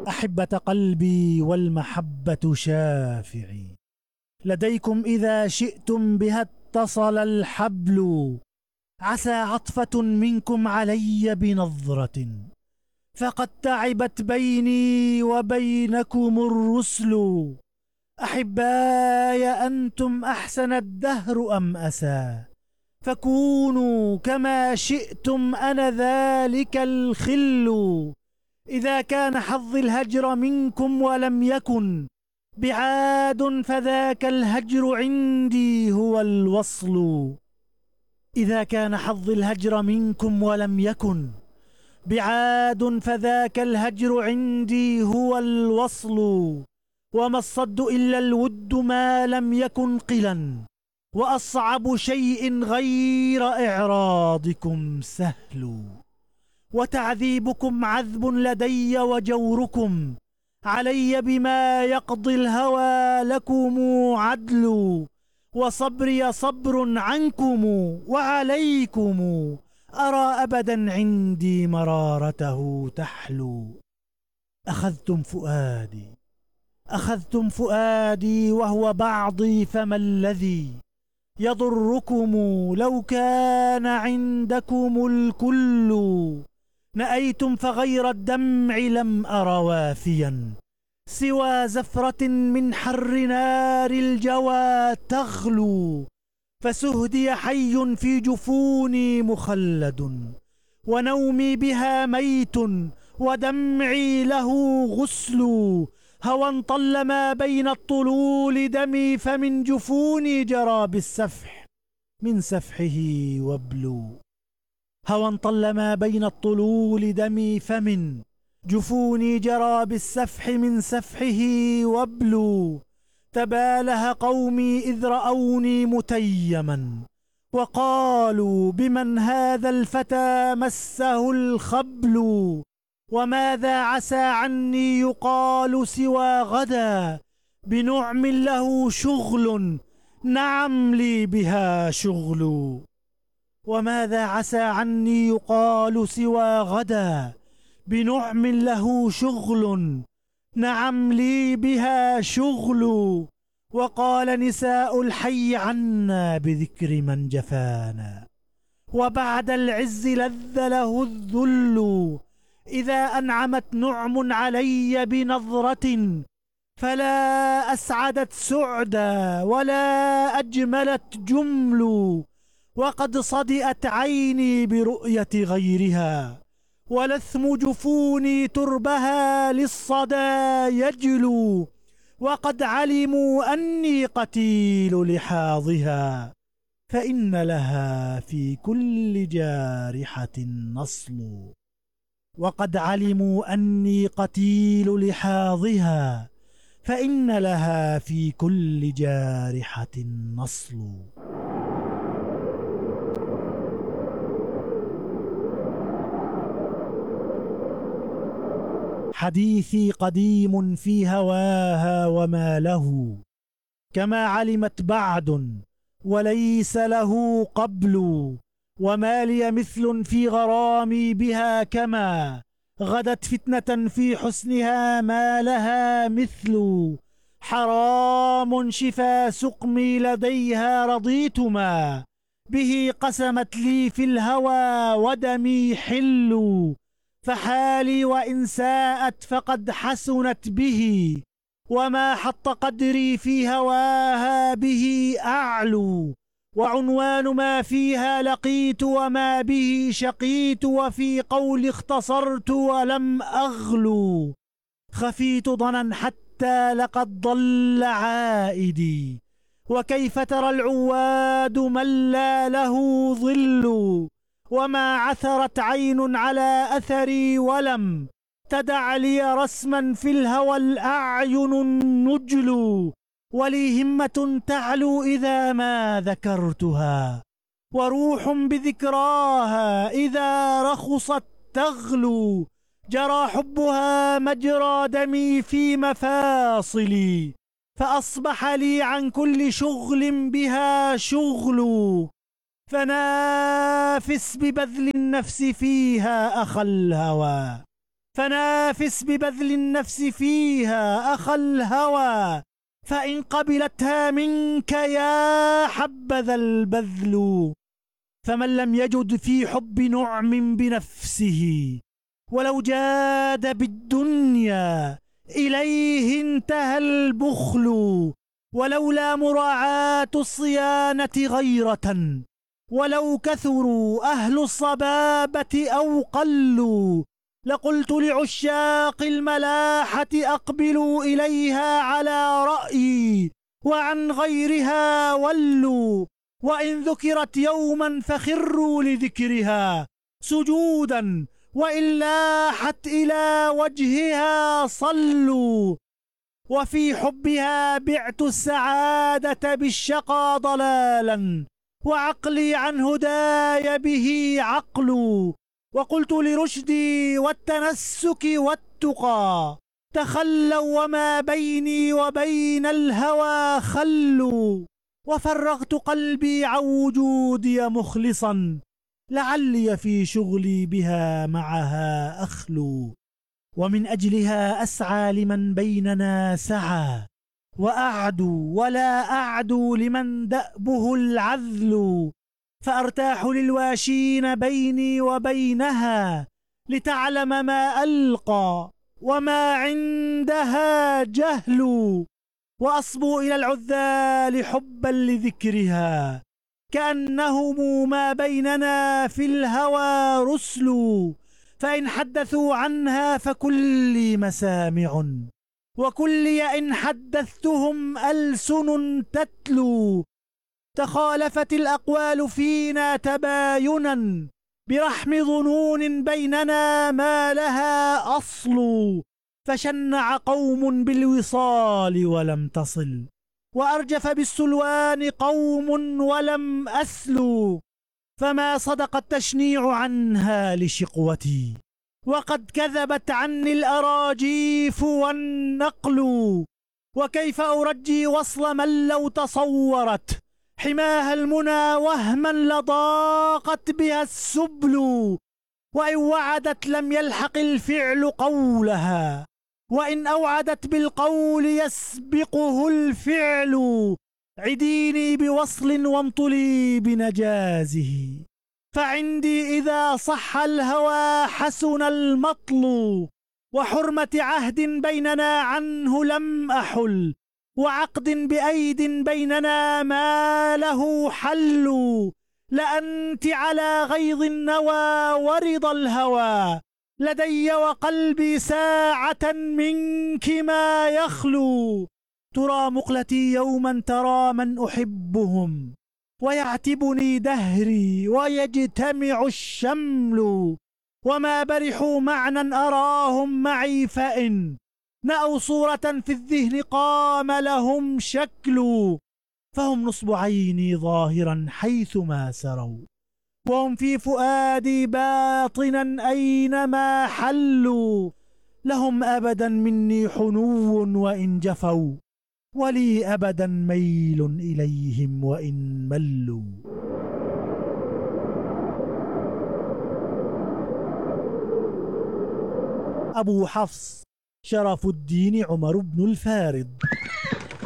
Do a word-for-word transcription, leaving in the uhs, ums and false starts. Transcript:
أحبة قلبي والمحبة شافعي، لديكم إذا شئتم بها اتصل الحبل، عسى عطفة منكم علي بنظرة، فقد تعبت بيني وبينكم الرسل. أحباي أنتم أحسن الدهر أم أسى، فكونوا كما شئتم أنا ذلك الخل. إذا كان حظي الهجر منكم ولم يكن بعاد، فذاك الهجر عندي هو الوصل. إذا كان حظي الهجر منكم ولم يكن بعاد، فذاك الهجر عندي هو الوصل. وما الصد إلا الود ما لم يكن قلا، وأصعب شيء غير إعراضكم سهل. وتعذيبكم عذب لدي وجوركم علي بما يقضي الهوى لكم عدل. وصبري صبر عنكم وعليكم، أرى أبدا عندي مرارته تحلو. أخذتم فؤادي أخذتم فؤادي وهو بعضي، فما الذي يضركم لو كان عندكم الكل. نأيتم فغير الدمع لم أر وافيا، سوى زفرة من حر نار الجوى تغلو. فسهدي حي في جفوني مخلد، ونومي بها ميت ودمعي له غسل. هوى طل ما بين الطلول دمي، فمن جفوني جرى بالسفح من سفحه وبل. هوى طل ما بين الطلول دمي، فمن جفوني جرى بالسفح من سفحه وبل. تباله قومي إذ رأوني متيما، وقالوا بمن هذا الفتى مسه الخبل. وماذا عسى عني يقال سوى غدا، بنعم له شغل نعم لي بها شغل. وماذا عسى عني يقال سوى غدا، بنعم له شغل نعم لي بها شغل. وقال نساء الحي عنا بذكر من جفانا، وبعد العز لذ له الذل. إذا أنعمت نعم علي بنظرة، فلا أسعدت سعدا ولا أجملت جمل. وقد صدئت عيني برؤية غيرها، ولثم جفوني تربها للصدى يجلو. وقد علموا أني قتيل لحاظها، فإن لها في كل جارحة نصل. وقد علموا أني قتيل لحاظها، فإن لها في كل جارحة نصل. حديثي قديم في هواها وما له، كما علمت بعد وليس له قبل. وما لي مثل في غرامي بها، كما غدت فتنة في حسنها ما لها مثل. حرام شفا سقمي لديها رضيتما، به قسمت لي في الهوى ودمي حل. فحالي وإن ساءت فقد حسنت به، وما حط قدري في هواها به أعلو. وعنوان ما فيها لقيت وما به شقيت، وفي قول اختصرت ولم أغلو. خفيت ضنا حتى لقد ضل عائدي، وكيف ترى العواد من لا له ظل. وما عثرت عين على أثري ولم تدع لي رسما في الهوى الأعين النجل. ولي همة تعلو إذا ما ذكرتها، وروح بذكراها إذا رخصت تغلو. جرى حبها مجرى دمي في مفاصلي، فأصبح لي عن كل شغل بها شغل. فنافس ببذل النفس فيها أخا الهوى، فنافس ببذل النفس فيها أخا الهوى، فإن قبلتها منك يا حبذا البذل. فمن لم يجد في حب نعم بنفسه ولو جاد بالدنيا إليه انتهى البخل. ولولا مراعاة الصيانة غيرة ولو كثروا أهل الصبابة أو قلوا، لقلت لعشاق الملاحة أقبلوا إليها على رأيي وعن غيرها ولوا. وإن ذكرت يوما فخروا لذكرها سجودا، وإن لاحت إلى وجهها صلوا. وفي حبها بعت السعادة بالشقى ضلالا، وعقلي عن هداي به عقل. وقلت لرشدي والتنسك والتقى تخلوا، وما بيني وبين الهوى خلوا. وفرغت قلبي عن وجودي مخلصا، لعلي في شغلي بها معها أخلو. ومن أجلها أسعى لمن بيننا سعى، وأعدو ولا أعدو لمن دأبه العذل. فأرتاح للواشين بيني وبينها، لتعلم ما ألقى وما عندها جهل. وأصبو إلى العذال حبا لذكرها، كأنهم ما بيننا في الهوى رسل. فإن حدثوا عنها فكلي مسامع، وكلي إن حدثتهم ألسن تتلو. تخالفت الأقوال فينا تباينا، برحم ظنون بيننا ما لها أصل. فشنع قوم بالوصال ولم تصل، وأرجف بالسلوان قوم ولم أسلوا. فما صدق التشنيع عنها لشقوتي، وقد كذبت عني الأراجيف والنقل. وكيف أرجي وصل من لو تصورت حماها المنى وهما لضاقت بها السبل. وإن وعدت لم يلحق الفعل قولها، وإن أوعدت بالقول يسبقه الفعل. عديني بوصل وانطلي بنجازه، فعندي إذا صح الهوى حسن المطل. وحرمة عهد بيننا عنه لم أحل، وعقد بأيد بيننا ما له حل. لأنت على غيظ النوى ورضا الهوى، لدي وقلبي ساعة منك ما يخلو. ترى مقلتي يوما ترى من أحبهم، ويعتبني دهري ويجتمع الشمل. وما برحوا معنى أراهم معي، فإن نأوا صورة في الذهن قام لهم شكل. فهم نصب عيني ظاهرا حيثما سروا، وهم في فؤادي باطنا أينما حلوا. لهم أبدا مني حنو وإن جفوا، ولي أبدا ميل إليهم وإن ملوا. أبو حفص شرف الدين عمر بن الفارض.